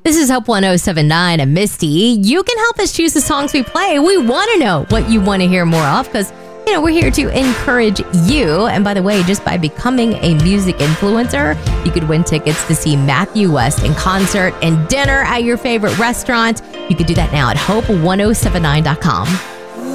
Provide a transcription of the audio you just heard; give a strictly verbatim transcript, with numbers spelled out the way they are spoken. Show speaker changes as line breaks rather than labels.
This is Hope one oh seven point nine and Misty. You can help us choose the songs we play. We want to know what you want to hear more of because, you know, we're here to encourage you. And by the way, just by becoming a music influencer, you could win tickets to see Matthew West in concert and dinner at your favorite restaurant. You could do that now at hope one oh seven nine dot com.